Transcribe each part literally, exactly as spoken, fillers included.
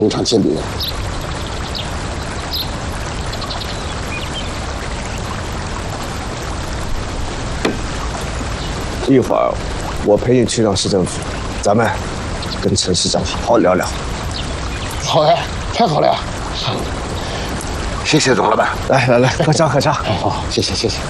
工厂鉴别员。 一会儿我陪你去趟市政府，咱们跟陈市长好好聊聊。 好呀，太好了呀！谢谢董老板。 来来来，喝茶喝茶。 好好，谢谢谢谢。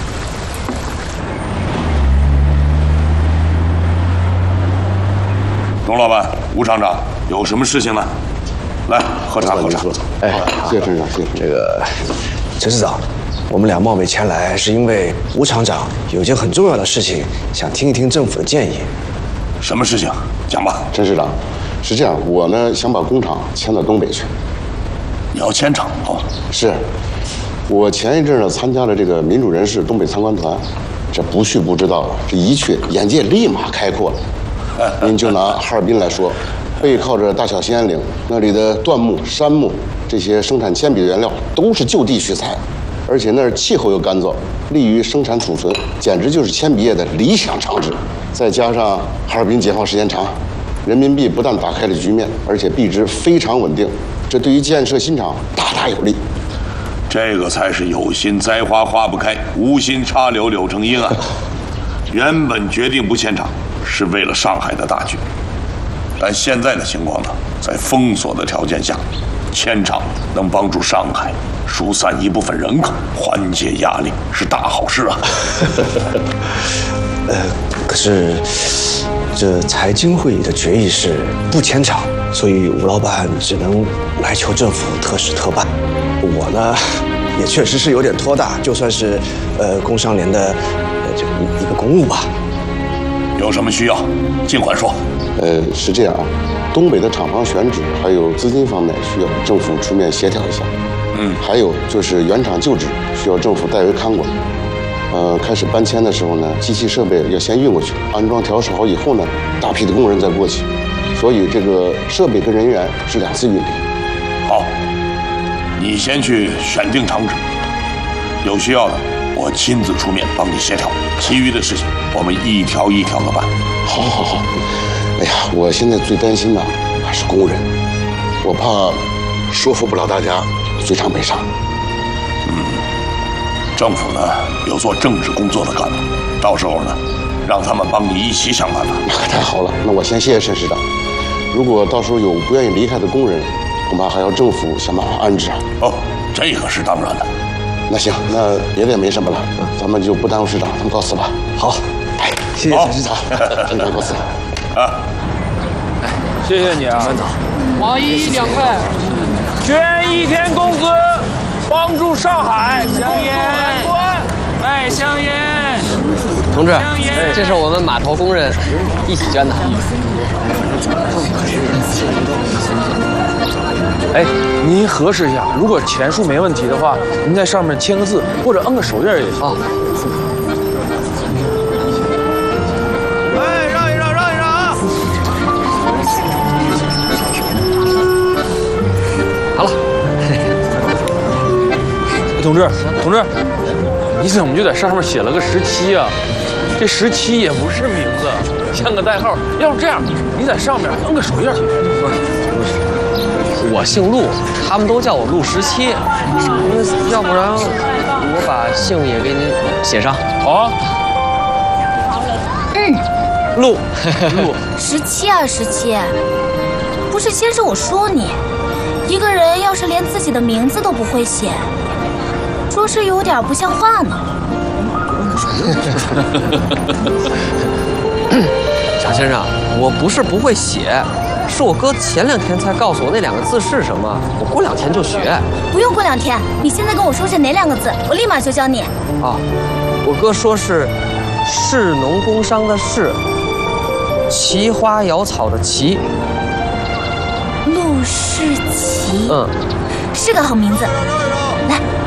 董老板，吴厂长，有什么事情呢？来，喝茶喝茶。 哎，谢谢陈长，谢谢。 这个陈市长，我们俩冒昧前来，是因为吴厂长有件很重要的事情，想听一听政府的建议。 什么事情？讲吧。 陈市长，是这样，我呢想把工厂迁到东北去。 你要迁厂啊？ 是。我前一阵呢参加了这个民主人士东北参观团，这不去不知道，这一去眼界立马开阔了。您就拿哈尔滨来说，背靠着大小兴安岭，那里的椴木、杉木这些生产铅笔的原料都是就地取材，而且那儿气候又干燥，利于生产储存，简直就是铅笔业的理想场址。再加上哈尔滨解放时间长，人民币不但打开了局面，而且币值非常稳定，这对于建设新厂大大有利。 这个才是有心栽花花不开，无心插柳柳成荫啊！原本决定不迁厂，是为了上海的大局，但现在的情况呢，在封锁的条件下，迁厂能帮助上海疏散一部分人口，缓解压力，是大好事啊！ 呃，可是这财经会议的决议是不迁厂，所以吴老板只能来求政府特事特办。我呢，也确实是有点拖大，就算是呃工商联的呃这个一个公务吧。 有什么需要，尽管说。 呃，是这样啊，东北的厂房选址还有资金方面需要政府出面协调一下。 嗯， 还有就是原厂旧址需要政府代为看管。呃，开始搬迁的时候呢，机器设备要先运过去，安装调试好以后呢，大批的工人再过去，所以这个设备跟人员是两次运力。 好，你先去选定厂址，有需要的我亲自出面帮你协调，其余的事情我们一条一条的办。 好，好，好。哎呀，我现在最担心的还是工人，我怕说服不了大家，罪上没上。 嗯，政府呢有做政治工作的干部，到时候呢，让他们帮你一起想办法。 那可太好了，那我先谢谢陈市长。如果到时候有不愿意离开的工人，恐怕还要政府想办法安置啊。 哦，这个是当然的。 那行，那别的也没什么了，咱们就不耽误市长，咱们告辞吧。 好，哎，谢谢陈市长， 陈市长告辞。 啊， 哎，谢谢你啊！ 班长， 王一两块，捐一天工资，帮助上海香烟，卖香烟。 同志，这是我们码头工人一起捐的。 哎，您核实一下，如果钱数没问题的话，您在上面签个字或者摁个手印也行。 啊。 哎，让一让，让一让啊！ 好了。 同志，同志，你怎么就在上面写了个十七啊？这十七也不是名字，像个代号。要是这样，你在上面摁个手印。 我姓陆，他们都叫我陆十七。要不然我把姓也给您写上。 好啊。 嗯， 陆， 陆十七啊，十七，不是先生我说你，一个人要是连自己的名字都不会写，着实有点不像话呢。 贾先生，我不是不会写，是我哥前两天才告诉我那两个字是什么，我过两天就学。 不用过两天，你现在跟我说是哪两个字，我立马就教你。 啊，我哥说是士农工商的士，奇花瑶草的奇。 陆世奇， 嗯， 是个好名字。来。